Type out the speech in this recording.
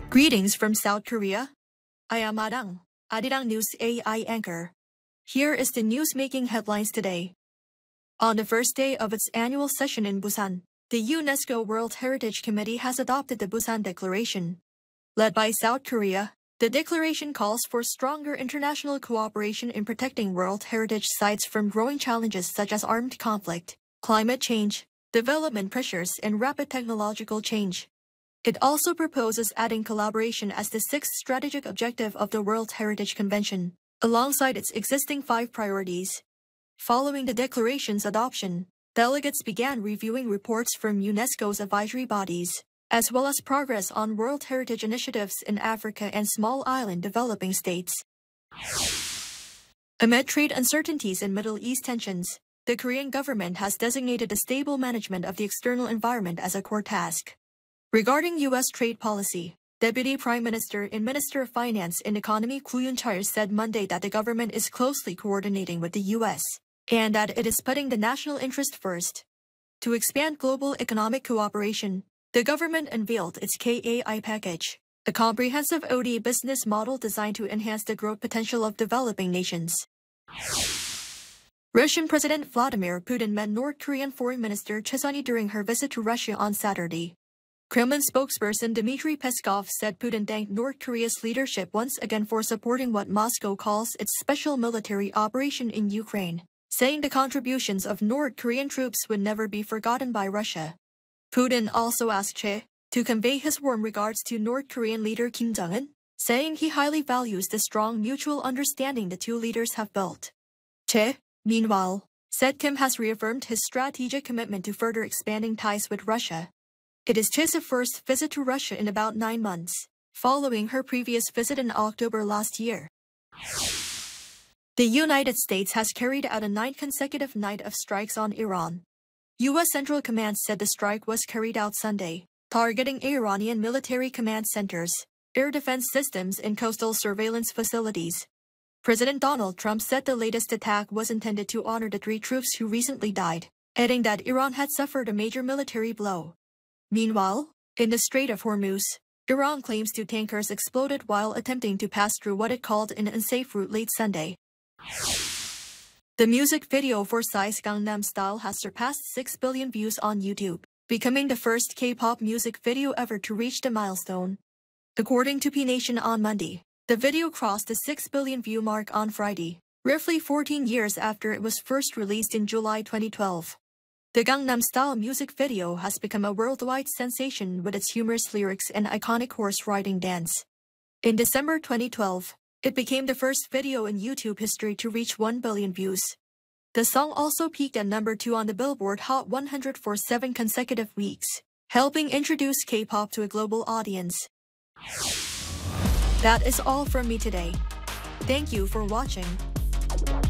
Greetings from South Korea. I am Adang, Arirang News AI anchor. Here is the news-making headlines today. On the first day of its annual session in Busan, the UNESCO World Heritage Committee has adopted the Busan Declaration. Led by South Korea, the declaration calls for stronger international cooperation in protecting World Heritage sites from growing challenges such as armed conflict, climate change, development pressures, and rapid technological change. It also proposes adding collaboration as the sixth strategic objective of the World Heritage Convention, alongside its existing 5 priorities. Following the declaration's adoption, delegates began reviewing reports from UNESCO's advisory bodies, as well as progress on World Heritage initiatives in Africa and small island developing states. Amid trade uncertainties and Middle East tensions, the Korean government has designated the stable management of the external environment as a core task. Regarding U.S. trade policy, Deputy Prime Minister and Minister of Finance and Economy Koo Yoon-chul said Monday that the government is closely coordinating with the U.S. and that it is putting the national interest first. To expand global economic cooperation, the government unveiled its KAI package, a comprehensive ODA business model designed to enhance the growth potential of developing nations. Russian President Vladimir Putin met North Korean Foreign Minister Choi Sun-hee during her visit to Russia on Saturday. Kremlin spokesperson Dmitry Peskov said Putin thanked North Korea's leadership once again for supporting what Moscow calls its special military operation in Ukraine, saying the contributions of North Korean troops would never be forgotten by Russia. Putin also asked Choi to convey his warm regards to North Korean leader Kim Jong-un, saying he highly values the strong mutual understanding the two leaders have built. Choi, meanwhile, said Kim has reaffirmed his strategic commitment to further expanding ties with Russia. It is Choi's first visit to Russia in about 9 months, following her previous visit in October last year. The United States has carried out a 9th consecutive night of strikes on Iran. U.S. Central Command said the strike was carried out Sunday, targeting Iranian military command centers, air defense systems, and coastal surveillance facilities. President Donald Trump said the latest attack was intended to honor the 3 troops who recently died, adding that Iran had suffered a major military blow. Meanwhile, in the Strait of Hormuz, Iran claims 2 tankers exploded while attempting to pass through what it called an unsafe route late Sunday. The music video for Psy's Gangnam Style has surpassed 6 billion views on YouTube, becoming the first K-pop music video ever to reach the milestone. According to P Nation on Monday, the video crossed the 6 billion view mark on Friday, roughly 14 years after it was first released in July 2012. The Gangnam Style music video has become a worldwide sensation with its humorous lyrics and iconic horse-riding dance. In December 2012, it became the first video in YouTube history to reach 1 billion views. The song also peaked at number 2 on the Billboard Hot 100 for 7 consecutive weeks, helping introduce K-pop to a global audience. That is all from me today. Thank you for watching.